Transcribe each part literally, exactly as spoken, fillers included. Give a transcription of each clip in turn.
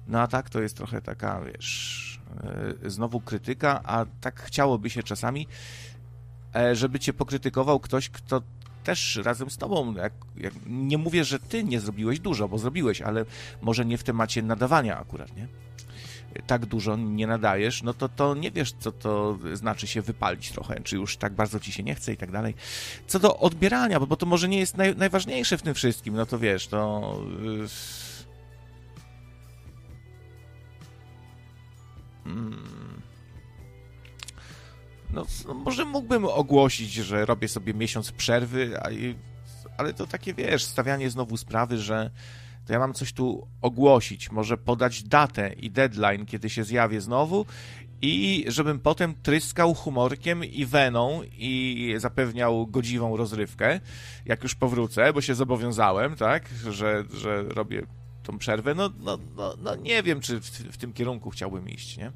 No a tak to jest trochę taka, wiesz, znowu krytyka, a tak chciałoby się czasami, żeby cię pokrytykował ktoś, kto też razem z tobą, jak, jak, nie mówię, że ty nie zrobiłeś dużo, bo zrobiłeś, ale może nie w temacie nadawania akurat, nie? Tak dużo nie nadajesz, no to, to nie wiesz, co to znaczy się wypalić trochę, czy już tak bardzo ci się nie chce i tak dalej. Co do odbierania, bo, bo to może nie jest naj, najważniejsze w tym wszystkim, no to wiesz, to... Hmm. No, no może mógłbym ogłosić, że robię sobie miesiąc przerwy, a, ale to takie, wiesz, stawianie znowu sprawy, że to ja mam coś tu ogłosić, może podać datę i deadline, kiedy się zjawię znowu i żebym potem tryskał humorkiem i weną i zapewniał godziwą rozrywkę, jak już powrócę, bo się zobowiązałem, tak, że, że robię tą przerwę. No, no, no, no nie wiem, czy w, w tym kierunku chciałbym iść, nie?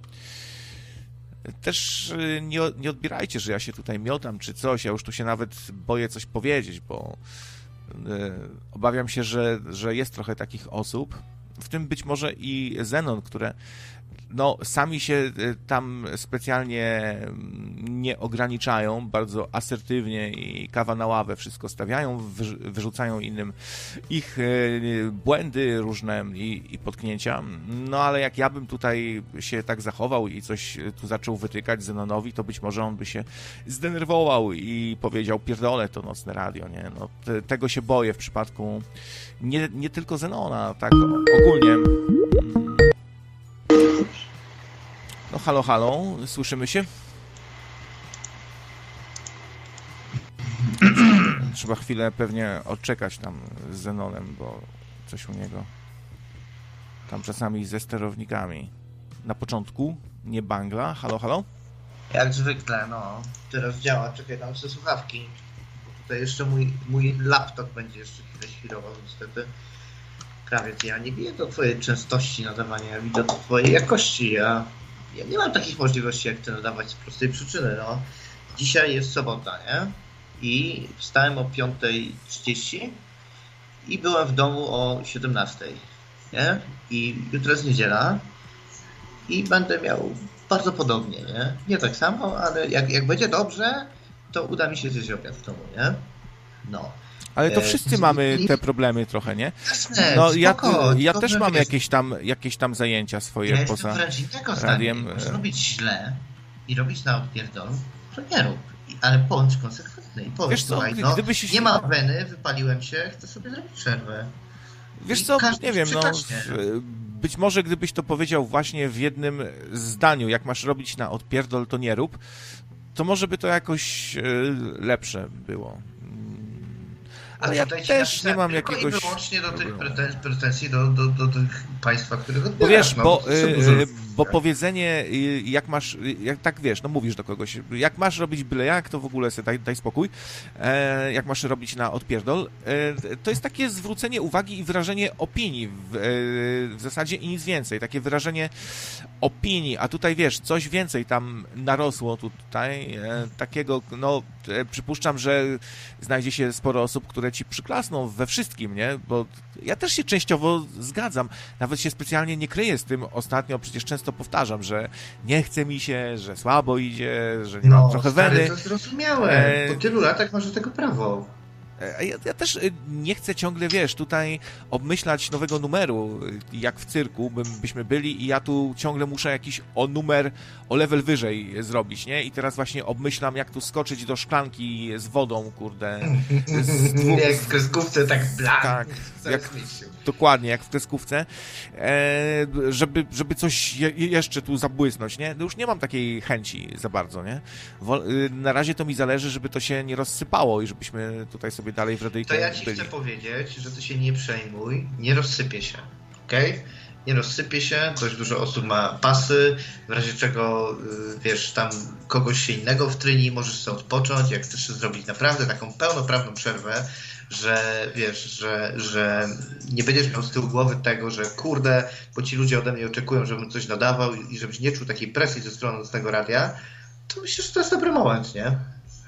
Też nie, nie odbierajcie, że ja się tutaj miotam czy coś, ja już tu się nawet boję coś powiedzieć, bo obawiam się, że, że jest trochę takich osób, w tym być może i Zenon, które no, sami się tam specjalnie nie ograniczają, bardzo asertywnie i kawa na ławę wszystko stawiają, wyrzucają innym ich błędy różne i, i potknięcia. No ale jak ja bym tutaj się tak zachował i coś tu zaczął wytykać Zenonowi, to być może on by się zdenerwował i powiedział: pierdolę to nocne radio, nie? No, te, tego się boję w przypadku nie, nie tylko Zenona, tak ogólnie. No halo, halo, słyszymy się? Trzeba chwilę pewnie odczekać tam z Zenonem, bo coś u niego tam czasami ze sterownikami. Na początku nie bangla. Halo, halo? Jak zwykle, no. Teraz działa, czekaj, tam są słuchawki. Bo tutaj jeszcze mój, mój laptop będzie jeszcze chwilę świrował, niestety. Prawie ja nie widzę do twojej częstości nadawania, ja widzę do twojej jakości. Ja, ja nie mam takich możliwości, jak ty nadawać z prostej przyczyny, no. Dzisiaj jest sobota, nie? I wstałem o piąta trzydzieści i byłem w domu o siedemnasta, nie? I jutro jest niedziela i będę miał bardzo podobnie, nie? Nie tak samo, ale jak, jak będzie dobrze, to uda mi się zjeść obiad w domu, nie? No. Ale to wszyscy e, mamy te problemy trochę, nie? Jasne, no ja, spoko, ja też mam jakieś tam, jakieś tam zajęcia swoje ja poza wręcz innego radiem. zdania. Możesz robić źle i robić na odpierdol, to nie rób. Ale bądź konsekwentny i powiedz: wiesz co, słuchaj, no, gdybyś... nie ma weny, wypaliłem się, chcę sobie zrobić przerwę. Wiesz I co, nie wiem, no, być może gdybyś to powiedział właśnie w jednym zdaniu, jak masz robić na odpierdol, to nie rób, to może by to jakoś lepsze było. Ale ja też nie mam jakiegoś... I wyłącznie do tych pretensji do, do, do tych państwa, których odbierasz. Bo wiesz, no, bo, dużo... bo powiedzenie, jak masz, jak tak wiesz, no mówisz do kogoś, jak masz robić byle jak, to w ogóle sobie daj, daj spokój, e, jak masz robić na odpierdol, e, to jest takie zwrócenie uwagi i wyrażenie opinii w, e, w zasadzie i nic więcej, takie wyrażenie opinii, a tutaj wiesz, coś więcej tam narosło tutaj, e, takiego, no e, przypuszczam, że znajdzie się sporo osób, które ci przyklasną we wszystkim, nie? Bo ja też się częściowo zgadzam. Nawet się specjalnie nie kryję z tym ostatnio, przecież często powtarzam, że nie chce mi się, że słabo idzie, że nie no, mam trochę stary, weny. To zrozumiałe. Po tylu latach masz do tego prawo. Ja, ja też nie chcę ciągle, wiesz, tutaj obmyślać nowego numeru, jak w cyrku bym, byśmy byli i ja tu ciągle muszę jakiś o numer, o level wyżej zrobić, nie? I teraz właśnie obmyślam, jak tu skoczyć do szklanki z wodą, kurde. Z dwóch... Jak w kreskówce, tak blank. Tak, jak, dokładnie, jak w kreskówce. E, żeby, żeby coś je, jeszcze tu zabłysnąć, nie? Już nie mam takiej chęci za bardzo, nie? Wol, na razie to mi zależy, żeby to się nie rozsypało i żebyśmy tutaj sobie dalej w radyjku To ja ci byli. chcę powiedzieć, że ty się nie przejmuj, nie rozsypie się, okej? Okay? Nie rozsypie się, dość dużo osób ma pasy, w razie czego, wiesz, tam kogoś się innego wtryni, możesz sobie odpocząć, jak chcesz zrobić naprawdę taką pełnoprawną przerwę, że wiesz, że, że nie będziesz miał z tyłu głowy tego, że kurde, bo ci ludzie ode mnie oczekują, żebym coś nadawał i żebyś nie czuł takiej presji ze strony z tego radia, to myślę, że to jest dobry moment, nie?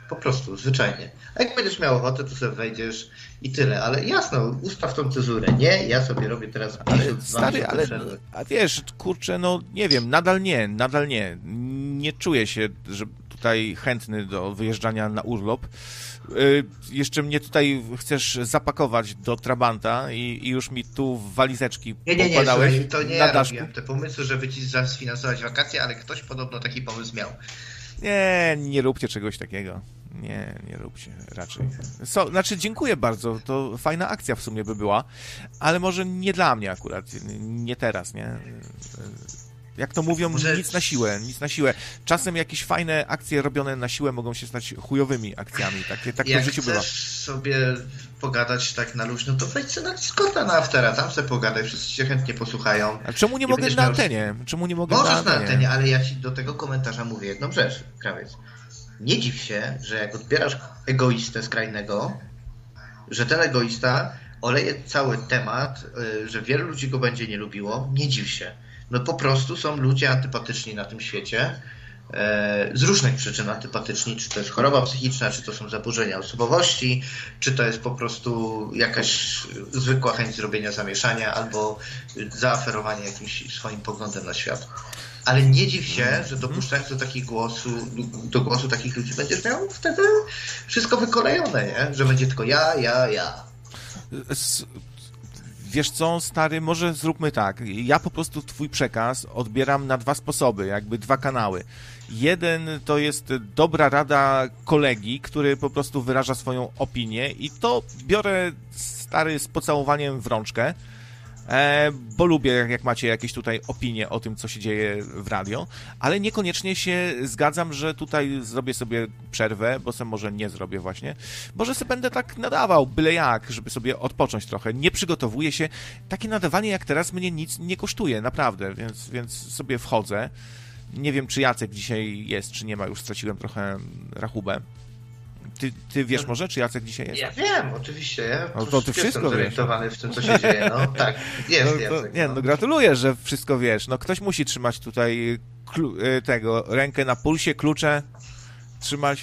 Po prostu, zwyczajnie. A jak będziesz miał ochotę, to sobie wejdziesz i tyle. Ale jasno, ustaw tą cezurę. Nie, ja sobie robię teraz... Ale, stary, ale... A wiesz, kurczę, no nie wiem, nadal nie, nadal nie. Nie czuję się, że tutaj chętny do wyjeżdżania na urlop. Yy, jeszcze mnie tutaj chcesz zapakować do Trabanta i, i już mi tu walizeczki nie, nie, nie, pokładałeś słuchaj, to nie na ja daszku. robiłem te pomysły, żeby ci sfinansować wakacje, ale ktoś podobno taki pomysł miał. Nie, nie róbcie czegoś takiego. Nie, nie róbcie raczej. So, znaczy, dziękuję bardzo, to fajna akcja w sumie by była, ale może nie dla mnie akurat, nie teraz, nie? Jak to mówią, może... nic na siłę, nic na siłę. Czasem jakieś fajne akcje robione na siłę mogą się stać chujowymi akcjami, takie, tak to w życiu bywa. Jak chcesz sobie pogadać tak na luźno, to wejdź sobie na Discorda, na Aftera, tam sobie pogadaj, wszyscy cię chętnie posłuchają. A czemu nie, nie mogę na miał... antenie? Czemu nie mogę Możesz na antenie? na antenie, ale ja ci do tego komentarza mówię jedną rzecz, krawiec. Nie dziw się, że jak odbierasz egoistę skrajnego, że ten egoista oleje cały temat, że wielu ludzi go będzie nie lubiło, nie dziw się. No po prostu są ludzie antypatyczni na tym świecie, z różnych przyczyn antypatyczni, czy to jest choroba psychiczna, czy to są zaburzenia osobowości, czy to jest po prostu jakaś zwykła chęć zrobienia zamieszania albo zaaferowanie jakimś swoim poglądem na świat. Ale nie dziw się, że dopuszczając do takich głosu, do głosu takich ludzi będziesz miał wtedy wszystko wykolejone, nie? Że będzie tylko ja, ja, ja. Wiesz co, stary, może zróbmy tak. Ja po prostu twój przekaz odbieram na dwa sposoby, jakby dwa kanały. Jeden to jest dobra rada kolegi, który po prostu wyraża swoją opinię i to biorę, stary, z pocałowaniem w rączkę, e, bo lubię, jak macie jakieś tutaj opinie o tym, co się dzieje w radio, ale niekoniecznie się zgadzam, że tutaj zrobię sobie przerwę, bo sobie może nie zrobię właśnie. Może sobie będę tak nadawał, byle jak, żeby sobie odpocząć trochę. Nie przygotowuję się. Takie nadawanie jak teraz mnie nic nie kosztuje, naprawdę, więc, więc sobie wchodzę. Nie wiem, czy Jacek dzisiaj jest, czy nie ma, już straciłem trochę rachubę. Ty, ty wiesz może, czy Jacek dzisiaj jest? Ja wiem, oczywiście. Ja no, to ty wszystko zorientowany w tym, co się dzieje. No tak, jest no, to, Jacek. Nie, no. no gratuluję, że wszystko wiesz. No ktoś musi trzymać tutaj klu, tego, rękę na pulsie, klucze trzymać.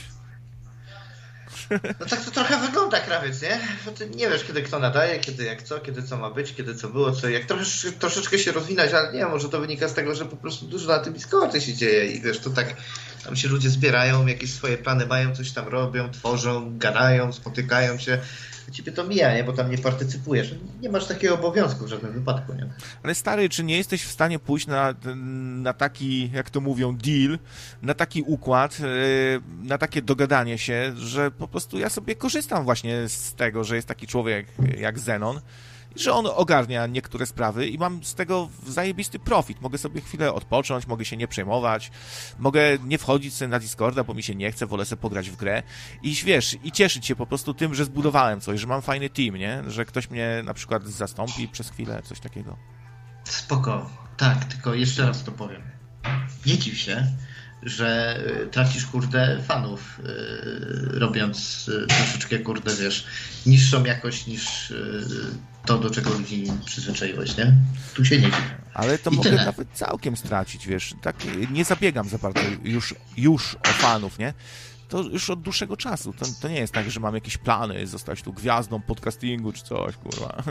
No tak to trochę wygląda, krawiec, nie? Bo ty nie wiesz, kiedy kto nadaje, kiedy jak co, kiedy co ma być, kiedy co było, co jak troszeczkę, troszeczkę się rozwinąć, ale nie, może to wynika z tego, że po prostu dużo na tym Discordzie się dzieje i wiesz, to tak tam się ludzie zbierają, jakieś swoje plany mają, coś tam robią, tworzą, gadają, spotykają się. Ciebie to mija, nie? Bo tam nie partycypujesz. Nie masz takiego obowiązku w żadnym wypadku, nie? Ale stary, czy nie jesteś w stanie pójść na, na taki, jak to mówią, deal, na taki układ, na takie dogadanie się, że po prostu ja sobie korzystam właśnie z tego, że jest taki człowiek jak Zenon, że on ogarnia niektóre sprawy i mam z tego zajebisty profit. Mogę sobie chwilę odpocząć, mogę się nie przejmować, mogę nie wchodzić sobie na Discorda, bo mi się nie chce, wolę sobie pograć w grę i wiesz, i cieszyć się po prostu tym, że zbudowałem coś, że mam fajny team, nie? Że ktoś mnie na przykład zastąpi przez chwilę, coś takiego. Spoko. Tak, tylko jeszcze raz to powiem. Nie dziw się, że tracisz, kurde, fanów, yy, robiąc yy, troszeczkę, kurde, wiesz, niższą jakość niż yy, to, do czego ludzi przyzwyczaiłeś, nie? Tu się nie dziwię. Ale to I mogę tyle. Nawet całkiem stracić, wiesz, tak nie zabiegam za bardzo już, już o fanów, nie? To już od dłuższego czasu. To, to nie jest tak, że mam jakieś plany zostać tu gwiazdą podcastingu czy coś, kurwa.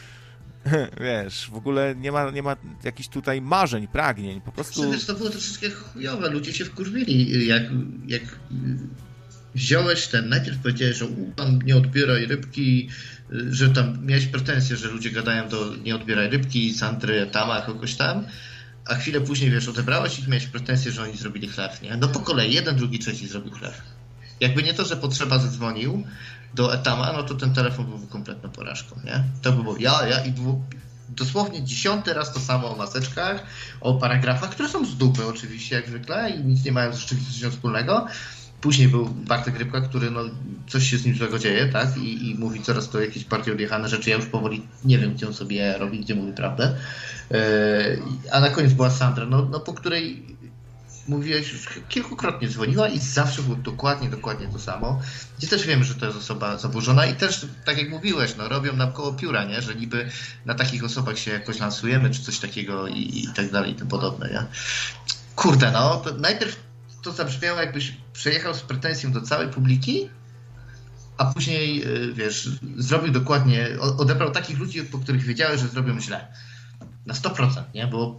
Wiesz, w ogóle nie ma, nie ma jakichś tutaj marzeń, pragnień, po prostu... Wiesz, to było troszeczkę chujowe, ludzie się wkurwili, jak, jak wziąłeś ten, najpierw powiedziałeś, że u, tam nie odbieraj rybki, że tam miałeś pretensje, że ludzie gadają do nie odbieraj rybki, Sandry, Tama, kogoś tam, a chwilę później, wiesz, odebrałeś ich, miałeś pretensje, że oni zrobili chleb, nie? No po kolei, jeden, drugi, trzeci zrobił chleb. Jakby nie to, że Potrzeba zadzwonił do Etama, no to ten telefon był kompletną porażką, nie? To by było ja, ja i dwu... dosłownie dziesiąty raz to samo o maseczkach, o paragrafach, które są z dupy oczywiście, jak zwykle i nic nie mają z rzeczywistością wspólnego. Później był Bartek Rybka, który no, coś się z nim złego dzieje, tak? I, i mówi coraz to jakieś bardziej odjechane rzeczy. Ja już powoli nie wiem, gdzie on sobie robi, gdzie mówi prawdę. Yy, a na koniec była Sandra, no, no po której mówiłeś, już kilkukrotnie dzwoniła i zawsze było dokładnie, dokładnie to samo. Gdzie też wiemy, że to jest osoba zaburzona i też, tak jak mówiłeś, no robią nam koło pióra, nie? Że niby na takich osobach się jakoś lansujemy, czy coś takiego i, i tak dalej i tym podobne, nie? Kurde, no, to najpierw to zabrzmiało, jakbyś przejechał z pretensją do całej publiki, a później, wiesz, zrobił dokładnie, odebrał takich ludzi, po których wiedziałeś, że zrobią źle. Na sto procent, nie? Bo